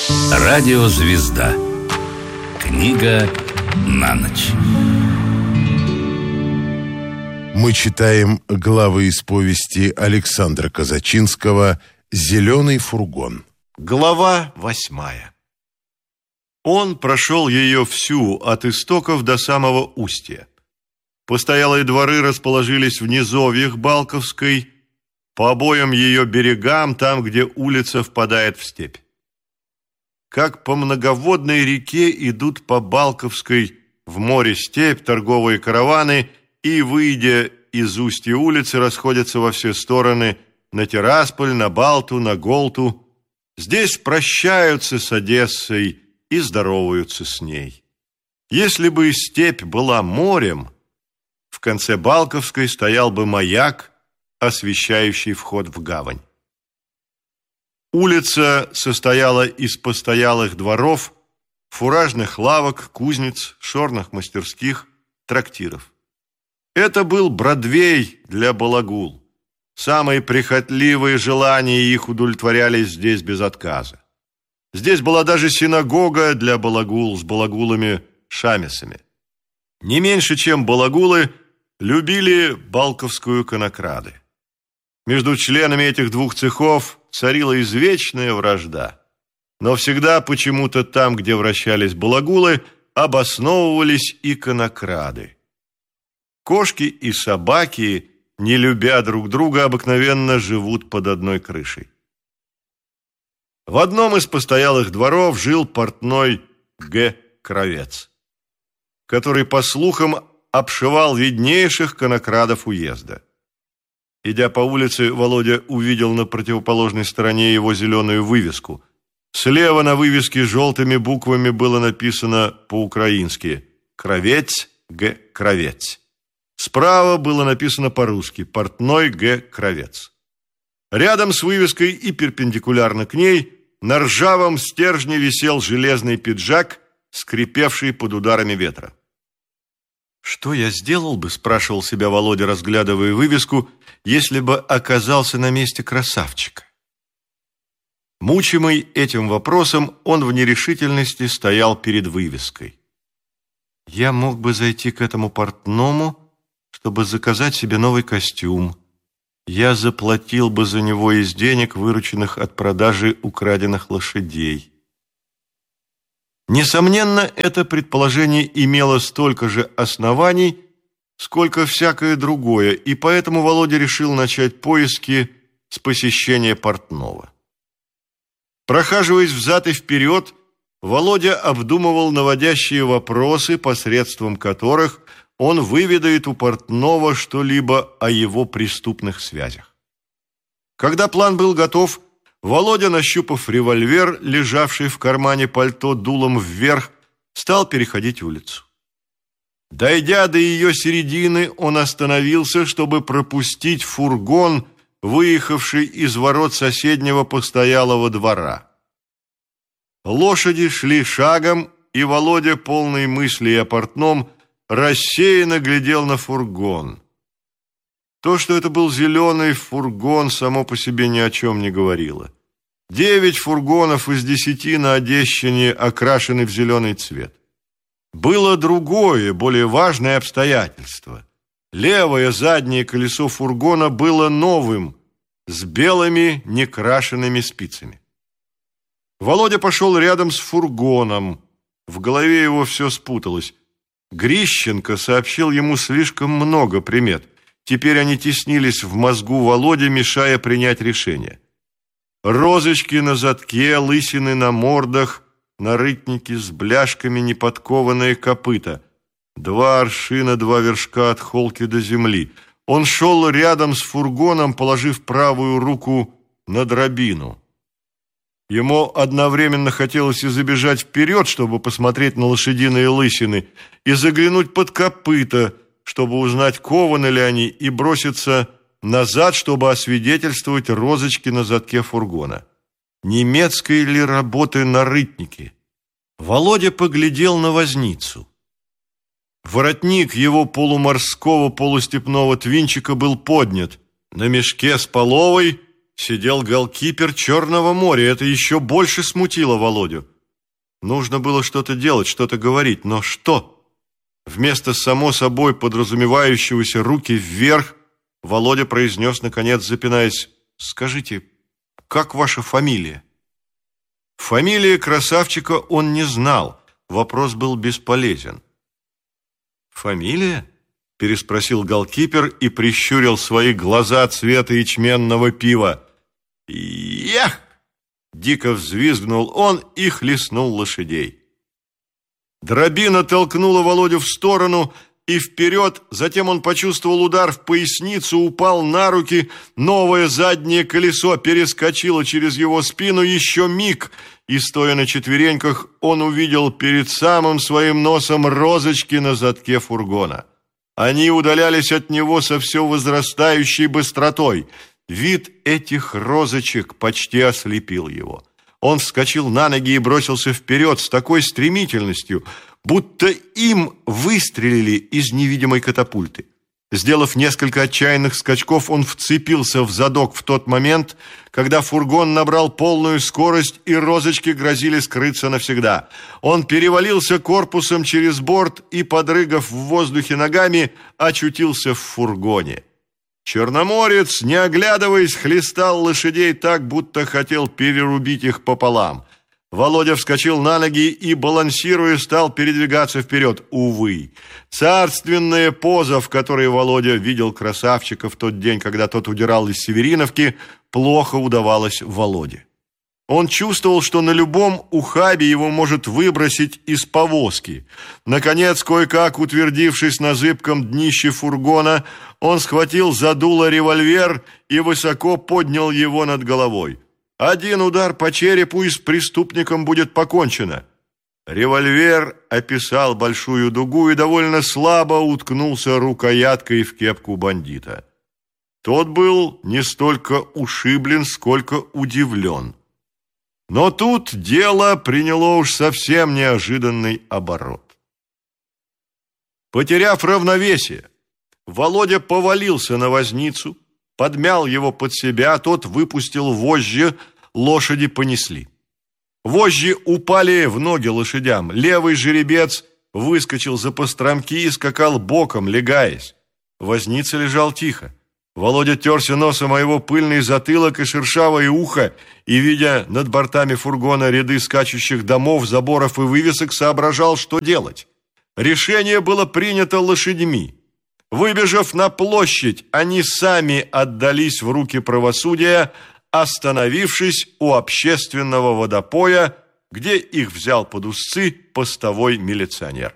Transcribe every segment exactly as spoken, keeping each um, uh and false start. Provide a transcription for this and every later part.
Радиозвезда. Книга на ночь. Мы читаем главы из повести Александра Казачинского «Зеленый фургон». Глава восьмая. Он прошел ее всю, от истоков до самого устья. Постоялые дворы расположились в низовьях Балковской, по обоим ее берегам, там, где улица впадает в степь. Как по многоводной реке идут по Балковской в море степь торговые караваны и, выйдя из устья улицы, расходятся во все стороны на Тирасполь, на Балту, на Голту. Здесь прощаются с Одессой и здороваются с ней. Если бы степь была морем, в конце Балковской стоял бы маяк, освещающий вход в гавань. Улица состояла из постоялых дворов, фуражных лавок, кузнец, шорных мастерских, трактиров. Это был Бродвей для балагул. Самые прихотливые желания их удовлетворялись здесь без отказа. Здесь была даже синагога для балагул с балагулами-шамисами. Не меньше, чем балагулы, любили балковскую конокрады. Между членами этих двух цехов царила извечная вражда. Но всегда почему-то там, где вращались балагулы, обосновывались и конокрады. Кошки и собаки, не любя друг друга, обыкновенно живут под одной крышей. В одном из постоялых дворов жил портной Г. Кравец, который, по слухам, обшивал виднейших конокрадов уезда. Идя по улице, Володя увидел на противоположной стороне его зеленую вывеску. Слева на вывеске желтыми буквами было написано по-украински «Кравец Г. Кравец». Справа было написано по-русски «Портной Г. Кравец». Рядом с вывеской и перпендикулярно к ней на ржавом стержне висел железный пиджак, скрипевший под ударами ветра. «Что я сделал бы, — спрашивал себя Володя, разглядывая вывеску, — если бы оказался на месте красавчика?» Мучимый этим вопросом, он в нерешительности стоял перед вывеской. «Я мог бы зайти к этому портному, чтобы заказать себе новый костюм. Я заплатил бы за него из денег, вырученных от продажи украденных лошадей». Несомненно, это предположение имело столько же оснований, сколько всякое другое, и поэтому Володя решил начать поиски с посещения портного. Прохаживаясь взад и вперед, Володя обдумывал наводящие вопросы, посредством которых он выведает у портного что-либо о его преступных связях. Когда план был готов, Володя, нащупав револьвер, лежавший в кармане пальто дулом вверх, стал переходить улицу. Дойдя до ее середины, он остановился, чтобы пропустить фургон, выехавший из ворот соседнего постоялого двора. Лошади шли шагом, и Володя, полный мыслей о портном, рассеянно глядел на фургон. То, что это был зеленый фургон, само по себе ни о чем не говорило. Девять фургонов из десяти на Одещине окрашены в зеленый цвет. Было другое, более важное обстоятельство. Левое заднее колесо фургона было новым, с белыми некрашенными спицами. Володя пошел рядом с фургоном. В голове его все спуталось. Грищенко сообщил ему слишком много примет. Теперь они теснились в мозгу Володи, мешая принять решение. Розочки на задке, лысины на мордах, нарытники с бляшками, неподкованные копыта. Два аршина, два вершка от холки до земли. Он шел рядом с фургоном, положив правую руку на дробину. Ему одновременно хотелось и забежать вперед, чтобы посмотреть на лошадиные лысины, и заглянуть под копыта, чтобы узнать, кованы ли они, и броситься назад, чтобы освидетельствовать розочки на задке фургона. Немецкой ли работы нарытники? Володя поглядел на возницу. Воротник его полуморского полустепного твинчика был поднят. На мешке с половой сидел голкипер Черного моря. Это еще больше смутило Володю. Нужно было что-то делать, что-то говорить, но что? Вместо само собой подразумевающегося руки вверх, Володя произнес, наконец, запинаясь: «Скажите, как ваша фамилия?» Фамилии красавчика он не знал, вопрос был бесполезен. «Фамилия?» – переспросил голкипер и прищурил свои глаза цвета ячменного пива. «Ях!» – дико взвизгнул он и хлестнул лошадей. Дробина толкнула Володю в сторону и вперед, затем он почувствовал удар в поясницу, упал на руки, новое заднее колесо перескочило через его спину, еще миг, и, стоя на четвереньках, он увидел перед самым своим носом розочки на задке фургона. Они удалялись от него со все возрастающей быстротой. Вид этих розочек почти ослепил его. Он вскочил на ноги и бросился вперед с такой стремительностью, будто им выстрелили из невидимой катапульты. Сделав несколько отчаянных скачков, он вцепился в задок в тот момент, когда фургон набрал полную скорость и розочки грозили скрыться навсегда. Он перевалился корпусом через борт и, подрыгав в воздухе ногами, очутился в фургоне. Черноморец, не оглядываясь, хлестал лошадей так, будто хотел перерубить их пополам. Володя вскочил на ноги и, балансируя, стал передвигаться вперед. Увы, царственная поза, в которой Володя видел красавчика в тот день, когда тот удирал из Севериновки, плохо удавалась Володе. Он чувствовал, что на любом ухабе его может выбросить из повозки. Наконец, кое-как утвердившись на зыбком днище фургона, он схватил за дуло револьвер и высоко поднял его над головой. Один удар по черепу, и с преступником будет покончено. Револьвер описал большую дугу и довольно слабо уткнулся рукояткой в кепку бандита. Тот был не столько ушиблен, сколько удивлен. Но тут дело приняло уж совсем неожиданный оборот. Потеряв равновесие, Володя повалился на возницу, подмял его под себя, тот выпустил вожжи, лошади понесли. Вожжи упали в ноги лошадям, левый жеребец выскочил за постромки и скакал боком, легаясь. Возница лежал тихо. Володя терся носом о его пыльный затылок и шершавое ухо, и, видя над бортами фургона ряды скачущих домов, заборов и вывесок, соображал, что делать. Решение было принято лошадьми. Выбежав на площадь, они сами отдались в руки правосудия, остановившись у общественного водопоя, где их взял под узцы постовой милиционер.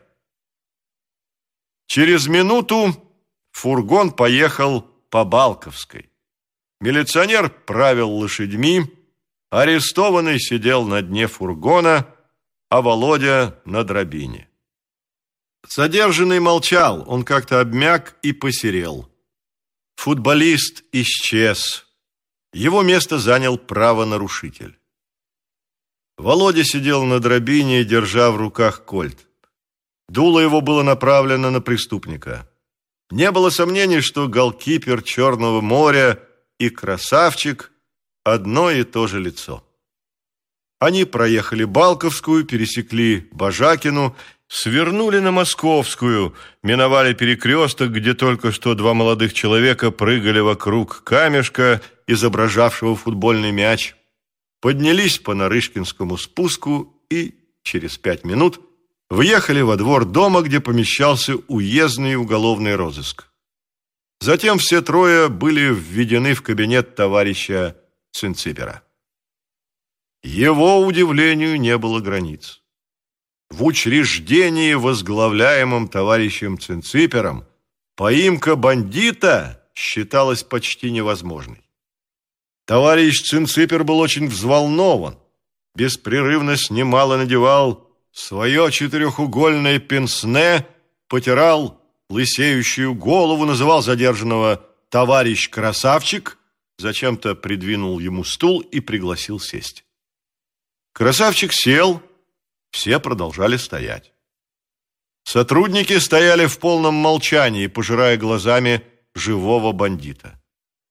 Через минуту фургон поехал по Балковской. Милиционер правил лошадьми, арестованный сидел на дне фургона, а Володя на дробине. Задержанный молчал, он как-то обмяк и посерел. Футболист исчез. Его место занял правонарушитель. Володя сидел на дробине, держа в руках кольт. Дуло его было направлено на преступника. Не было сомнений, что голкипер Черного моря и красавчик – одно и то же лицо. Они проехали Балковскую, пересекли Бажакину, свернули на Московскую, миновали перекресток, где только что два молодых человека прыгали вокруг камешка, изображавшего футбольный мяч, поднялись по Нарышкинскому спуску и через пять минут въехали во двор дома, где помещался уездный уголовный розыск. Затем все трое были введены в кабинет товарища Цинципера. Его удивлению не было границ. В учреждении, возглавляемом товарищем Цинципером, поимка бандита считалась почти невозможной. Товарищ Цинципер был очень взволнован, беспрерывно снимал и надевал свое четырехугольное пенсне, потирал лысеющую голову, называл задержанного «товарищ красавчик», зачем-то придвинул ему стул и пригласил сесть. Красавчик сел, все продолжали стоять. Сотрудники стояли в полном молчании, пожирая глазами живого бандита.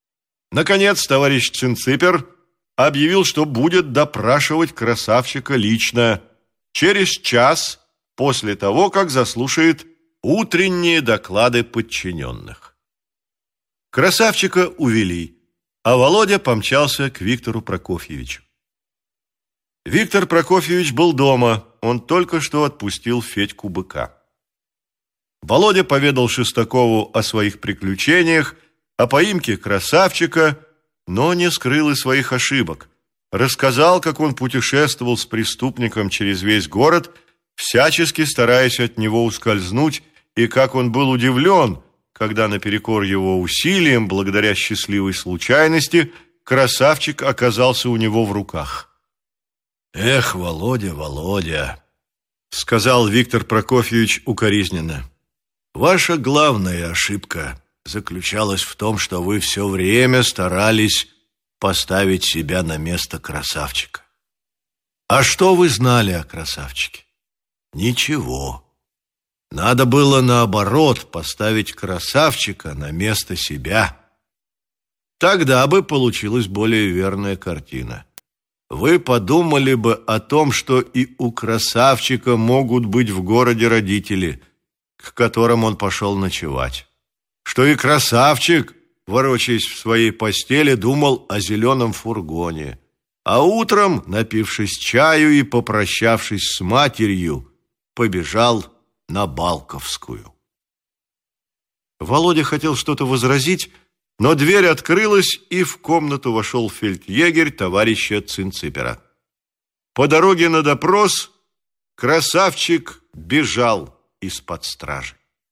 Наконец, товарищ Цинципер объявил, что будет допрашивать красавчика лично через час после того, как заслушает утренние доклады подчиненных. Красавчика увели, а Володя помчался к Виктору Прокофьевичу. Виктор Прокофьевич был дома, он только что отпустил Федьку быка. Володя поведал Шестакову о своих приключениях, о поимке красавчика, но не скрыл и своих ошибок. Рассказал, как он путешествовал с преступником через весь город, всячески стараясь от него ускользнуть, и как он был удивлен, когда наперекор его усилиям, благодаря счастливой случайности, красавчик оказался у него в руках. «Эх, Володя, Володя!» — сказал Виктор Прокофьевич укоризненно. «Ваша главная ошибка заключалась в том, что вы все время старались поставить себя на место красавчика. А что вы знали о красавчике? Ничего. Надо было, наоборот, поставить красавчика на место себя. Тогда бы получилась более верная картина. Вы подумали бы о том, что и у красавчика могут быть в городе родители, к которым он пошел ночевать. Что и красавчик, ворочаясь в своей постели, думал о зеленом фургоне, а утром, напившись чаю и попрощавшись с матерью, побежал на Балковскую. Володя хотел что-то возразить, но дверь открылась, и в комнату вошел фельдъегерь товарища Цинципера. По дороге на допрос красавчик бежал из-под стражи.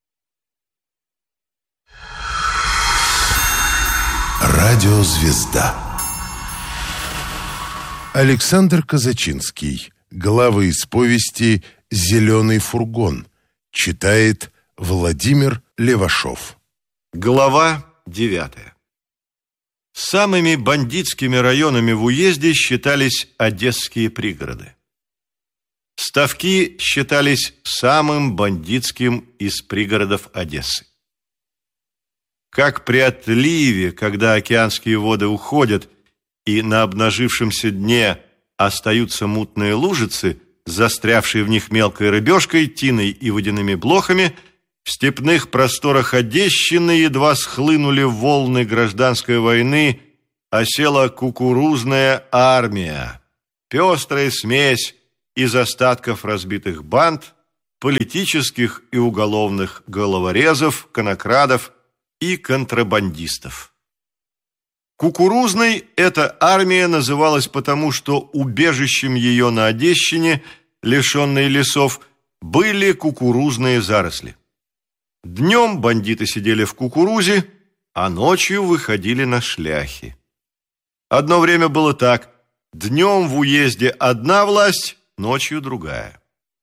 Радиозвезда. Александр Казачинский. Глава из повести «Зеленый фургон». Читает Владимир Левашов. Глава девятая. Самыми бандитскими районами в уезде считались одесские пригороды. Ставки считались самым бандитским из пригородов Одессы. Как при отливе, когда океанские воды уходят, и на обнажившемся дне остаются мутные лужицы, застрявшие в них мелкой рыбешкой, тиной и водяными блохами, в степных просторах Одещины едва схлынули волны гражданской войны, осела кукурузная армия, пестрая смесь из остатков разбитых банд, политических и уголовных головорезов, конокрадов и контрабандистов. Кукурузной эта армия называлась потому, что убежищем ее на Одещине, лишенной лесов, были кукурузные заросли. Днем бандиты сидели в кукурузе, а ночью выходили на шляхи. Одно время было так: днем в уезде одна власть, ночью другая.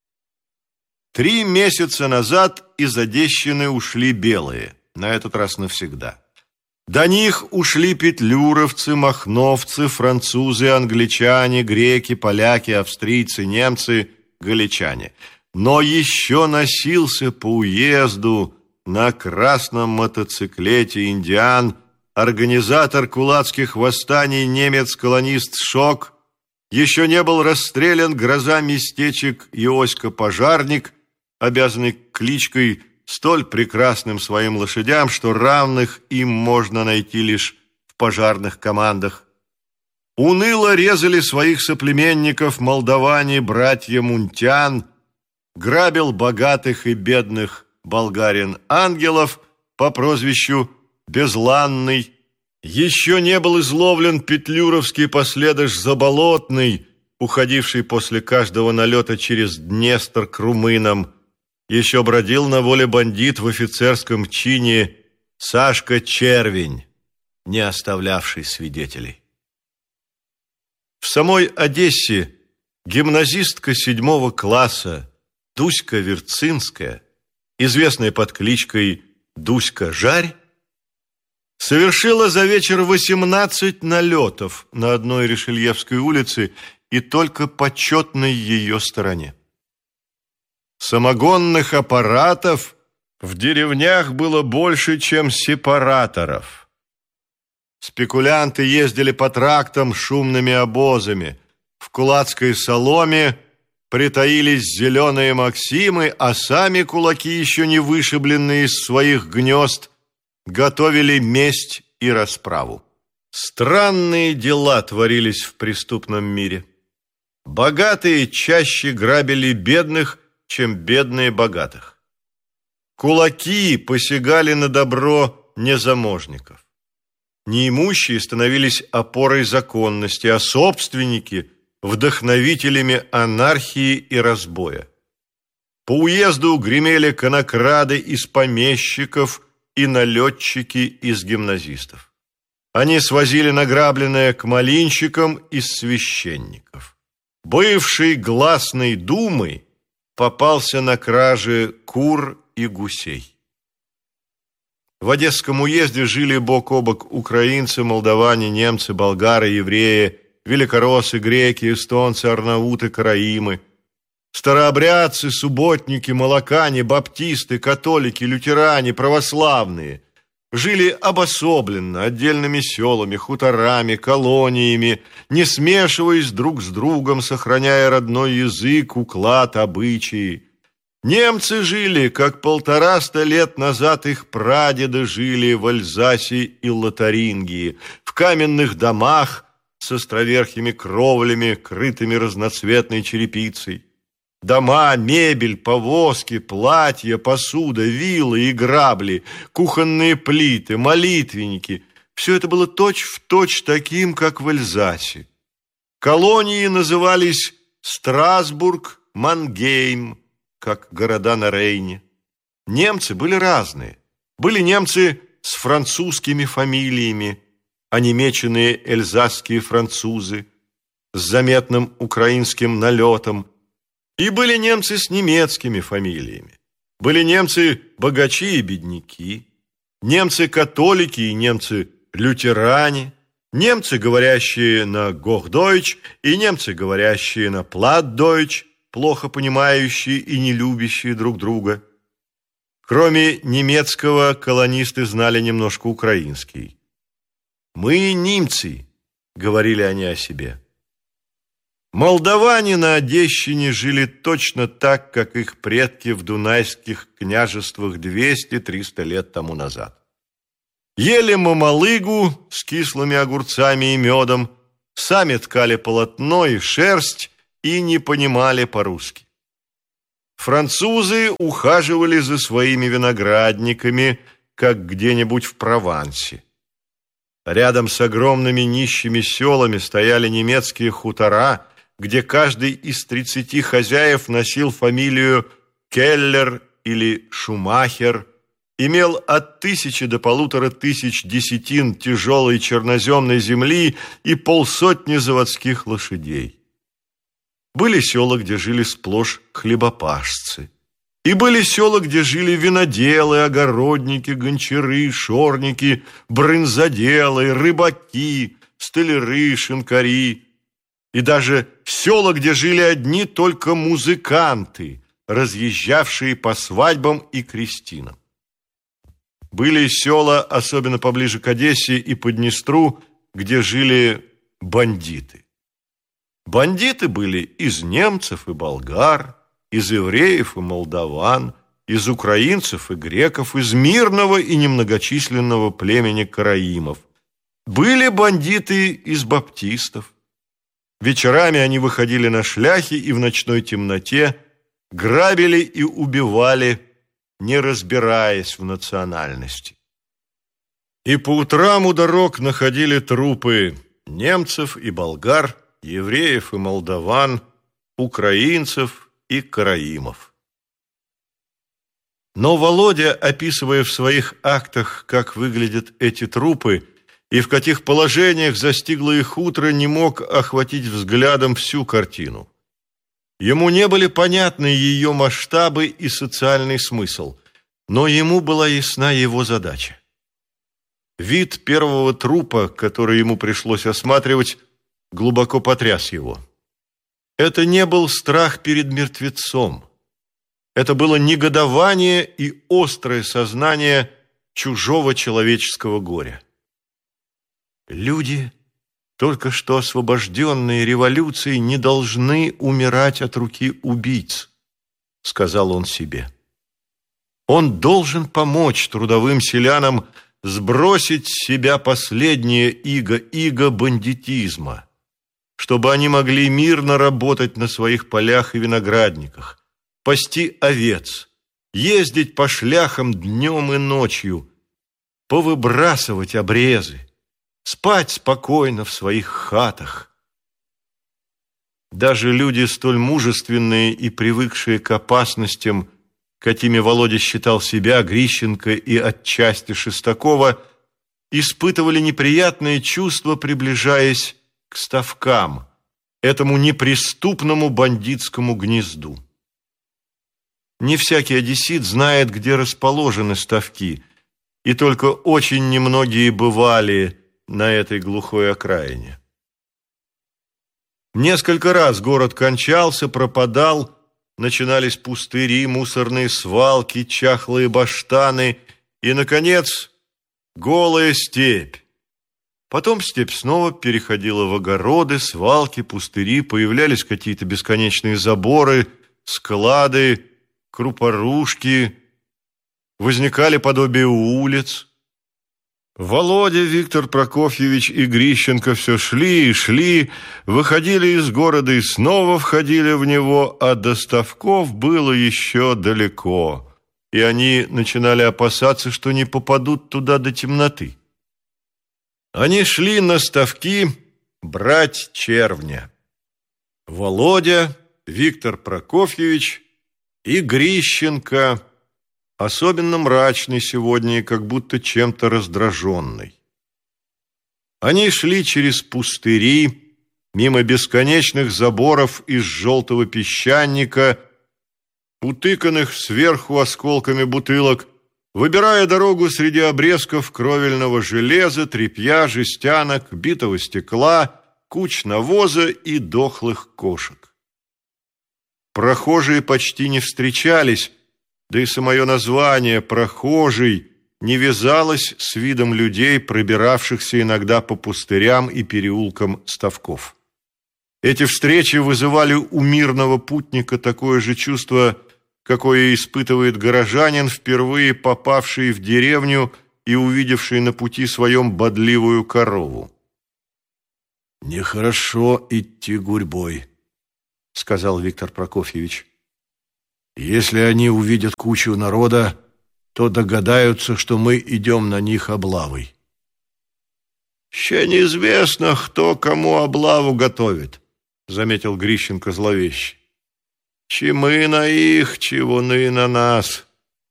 Три месяца назад из Одещины ушли белые, на этот раз навсегда. До них ушли петлюровцы, махновцы, французы, англичане, греки, поляки, австрийцы, немцы, галичане. Но еще носился по уезду на красном мотоциклете индиан организатор кулацких восстаний немец-колонист Шок, еще не был расстрелян гроза местечек Иоська Пожарник, обязанный кличкой столь прекрасным своим лошадям, что равных им можно найти лишь в пожарных командах. Уныло резали своих соплеменников молдаване братья Мунтян, грабил богатых и бедных болгарин-ангелов по прозвищу Безланный. Еще не был изловлен петлюровский последыш Заболотный, уходивший после каждого налета через Днестр к румынам. Еще бродил на воле бандит в офицерском чине Сашка Червень, не оставлявший свидетелей. В самой Одессе гимназистка седьмого класса Дуська Верцинская, известная под кличкой Дуська Жарь, совершила за вечер восемнадцать налетов на одной Ришельевской улице и только почетной ее стороне. Самогонных аппаратов в деревнях было больше, чем сепараторов. Спекулянты ездили по трактам шумными обозами. В кулацкой соломе притаились зеленые максимы, а сами кулаки, еще не вышибленные из своих гнезд, готовили месть и расправу. Странные дела творились в преступном мире. Богатые чаще грабили бедных, чем бедные богатых. Кулаки посягали на добро незаможников. Неимущие становились опорой законности, а собственники – вдохновителями анархии и разбоя. По уезду гремели конокрады из помещиков и налетчики из гимназистов. Они свозили награбленное к малинщикам из священников. Бывший гласной думой попался на краже кур и гусей. В Одесском уезде жили бок о бок украинцы, молдаване, немцы, болгары, евреи, великороссы, греки, эстонцы, арнауты, караимы, старообрядцы, субботники, молокане, баптисты, католики, лютеране, православные. Жили обособленно, отдельными селами, хуторами, колониями, не смешиваясь друг с другом, сохраняя родной язык, уклад, обычаи. Немцы жили, как полтораста лет назад их прадеды жили в Альзасе и Лотарингии, в каменных домах с островерхими кровлями, крытыми разноцветной черепицей. Дома, мебель, повозки, платья, посуда, вилы и грабли, кухонные плиты, молитвенники – все это было точь-в-точь таким, как в Альзасе. Колонии назывались Страсбург, Мангейм, как города на Рейне. Немцы были разные. Были немцы с французскими фамилиями, онемеченные эльзасские французы, с заметным украинским налетом. И были немцы с немецкими фамилиями. Были немцы-богачи и бедняки, немцы-католики и немцы-лютеране, немцы, говорящие на Гохдойч, и немцы, говорящие на Платдойч, плохо понимающие и не любящие друг друга. Кроме немецкого, колонисты знали немножко украинский. «Мы немцы», — говорили они о себе. Молдаване на Одещине жили точно так, как их предки в дунайских княжествах двести-триста лет тому назад. Ели мамалыгу с кислыми огурцами и медом, сами ткали полотно и шерсть и не понимали по-русски. Французы ухаживали за своими виноградниками, как где-нибудь в Провансе. Рядом с огромными нищими селами стояли немецкие хутора, где каждый из тридцати хозяев носил фамилию Келлер или Шумахер, имел от тысячи до полутора тысяч десятин тяжелой черноземной земли и полсотни заводских лошадей. Были села, где жили сплошь хлебопашцы. И были села, где жили виноделы, огородники, гончары, шорники, брынзоделы, рыбаки, столяры, шинкари. И даже села, где жили одни только музыканты, разъезжавшие по свадьбам и крестинам. Были села, особенно поближе к Одессе и Поднестру, где жили бандиты. Бандиты были из немцев и болгар, из евреев и молдаван, из украинцев и греков, из мирного и немногочисленного племени караимов. Были бандиты из баптистов. Вечерами они выходили на шляхи и в ночной темноте грабили и убивали, не разбираясь в национальности. И по утрам у дорог находили трупы немцев и болгар, евреев и молдаван, украинцев и караимов. Но Володя, описывая в своих актах, как выглядят эти трупы и в каких положениях застигло их утро, не мог охватить взглядом всю картину. Ему не были понятны ее масштабы и социальный смысл, но ему была ясна его задача. Вид первого трупа, который ему пришлось осматривать, глубоко потряс его. Это не был страх перед мертвецом. Это было негодование и острое сознание чужого человеческого горя. Люди, только что освобожденные революцией, не должны умирать от руки убийц, сказал он себе. Он должен помочь трудовым селянам сбросить с себя последнее иго-иго бандитизма, чтобы они могли мирно работать на своих полях и виноградниках, пасти овец, ездить по шляхам днем и ночью, повыбрасывать обрезы, спать спокойно в своих хатах. Даже люди, столь мужественные и привыкшие к опасностям, какими Володя считал себя, Грищенко и отчасти Шестакова, испытывали неприятные чувства, приближаясь к ставкам, этому неприступному бандитскому гнезду. Не всякий одессит знает, где расположены ставки, и только очень немногие бывали на этой глухой окраине. Несколько раз город кончался, пропадал, начинались пустыри, мусорные свалки, чахлые баштаны и, наконец, голая степь. Потом степь снова переходила в огороды, свалки, пустыри, появлялись какие-то бесконечные заборы, склады, крупорушки, возникали подобие улиц. Володя, Виктор Прокофьевич и Грищенко все шли и шли, выходили из города и снова входили в него, а до ставков было еще далеко, и они начинали опасаться, что не попадут туда до темноты. Они шли на ставки брать червня. Володя, Виктор Прокофьевич и Грищенко, особенно мрачный сегодня и как будто чем-то раздраженный. Они шли через пустыри, мимо бесконечных заборов из желтого песчаника, утыканных сверху осколками бутылок, выбирая дорогу среди обрезков кровельного железа, тряпья, жестянок, битого стекла, куч навоза и дохлых кошек. Прохожие почти не встречались, да и самое название «прохожий» не вязалось с видом людей, пробиравшихся иногда по пустырям и переулкам ставков. Эти встречи вызывали у мирного путника такое же чувство, какое испытывает горожанин, впервые попавший в деревню и увидевший на пути своем бодливую корову. «Нехорошо идти гурьбой», — сказал Виктор Прокофьевич. «Если они увидят кучу народа, то догадаются, что мы идем на них облавой». «Ще неизвестно, кто кому облаву готовит», — заметил Грищенко зловеще. «Чи мы на их, чи вони на нас».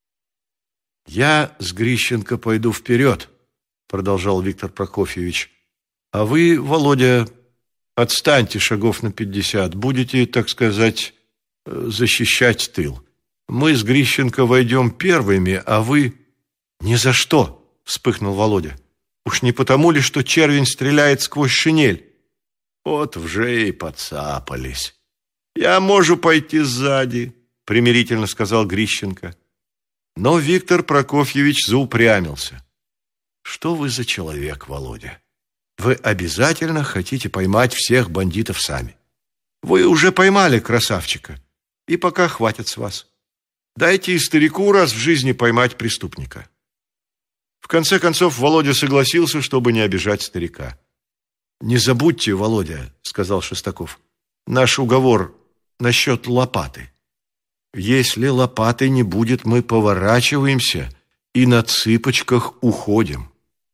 «Я с Грищенко пойду вперед», — продолжал Виктор Прокофьевич. «А вы, Володя, отстаньте шагов на пятьдесят, будете, так сказать, защищать тыл. Мы с Грищенко войдем первыми, а вы...» «Ни за что!» — вспыхнул Володя. «Уж не потому ли, что червень стреляет сквозь шинель?» «Вот вже и подцапались. Я можу пойти сзади», — примирительно сказал Грищенко. Но Виктор Прокофьевич заупрямился. «Что вы за человек, Володя? Вы обязательно хотите поймать всех бандитов сами. Вы уже поймали красавчика, и пока хватит с вас. Дайте и старику раз в жизни поймать преступника». В конце концов Володя согласился, чтобы не обижать старика. «Не забудьте, Володя, — сказал Шестаков, — наш уговор насчет лопаты. Если лопаты не будет, мы поворачиваемся и на цыпочках уходим».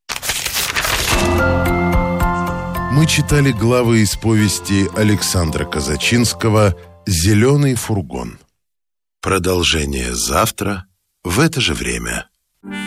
Мы читали главы из повести Александра Казачинского «Зеленый фургон». Продолжение завтра в это же время.